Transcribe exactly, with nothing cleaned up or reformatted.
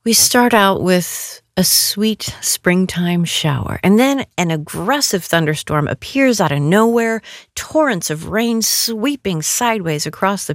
We start out with a sweet springtime shower, and then an aggressive thunderstorm appears out of nowhere, torrents of rain sweeping sideways across the